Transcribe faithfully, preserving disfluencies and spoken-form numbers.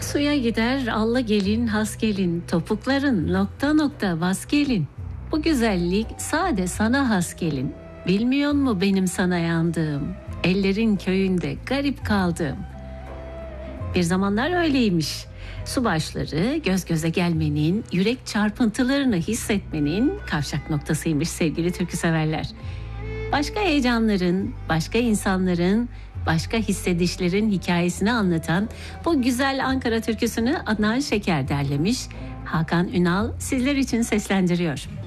Suya gider alla gelin has gelin, topukların nokta nokta bas gelin. Bu güzellik sade sana has gelin. Bilmiyor mu benim sana yandığım, ellerin köyünde garip kaldığım. Bir zamanlar öyleymiş. Su başları göz göze gelmenin, yürek çarpıntılarını hissetmenin kavşak noktasıymış sevgili türküseverler. Başka heyecanların, başka insanların, başka hissedişlerin hikayesini anlatan bu güzel Ankara türküsünü Adnan Şeker derlemiş. Hakan Ünal sizler için seslendiriyor.